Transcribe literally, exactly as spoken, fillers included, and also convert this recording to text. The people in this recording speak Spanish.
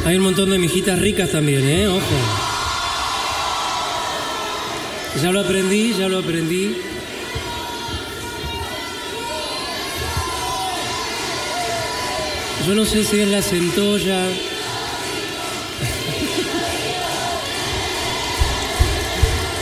Hay un montón de mijitas ricas también, ¿eh? Ojo. Ya lo aprendí, ya lo aprendí. Yo no sé si es la centolla,